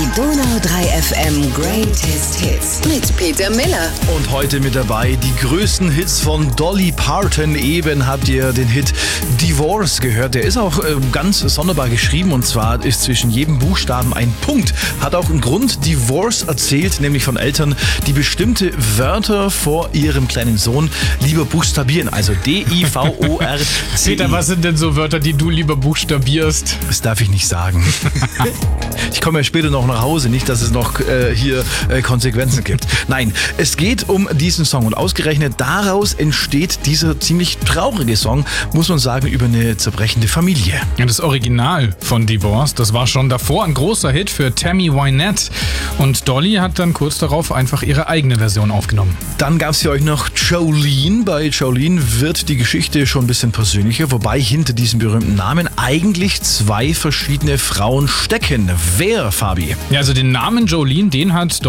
Donau 3 FM Greatest Hits mit Peter Miller. Und heute mit dabei die größten Hits von Dolly Parton. Eben habt ihr den Hit Divorce gehört. Der ist auch ganz sonderbar geschrieben, und zwar ist zwischen jedem Buchstaben ein Punkt. Hat auch einen Grund. Divorce erzählt nämlich von Eltern, die bestimmte Wörter vor ihrem kleinen Sohn lieber buchstabieren. Also D-I-V-O-R-C. Peter, was sind denn so Wörter, die du lieber buchstabierst? Das darf ich nicht sagen. Ich komme ja später noch nach Hause, nicht, dass es noch hier Konsequenzen gibt. Nein, es geht um diesen Song, und ausgerechnet daraus entsteht dieser ziemlich traurige Song, muss man sagen, über eine zerbrechende Familie. Ja, das Original von Divorce, das war schon davor ein großer Hit für Tammy Wynette, und Dolly hat dann kurz darauf einfach ihre eigene Version aufgenommen. Dann gab es für euch noch Jolene. Bei Jolene wird die Geschichte schon ein bisschen persönlicher, wobei hinter diesem berühmten Namen eigentlich zwei verschiedene Frauen stecken. Wer, Fabi? Ja, also den Namen Jolene, den hat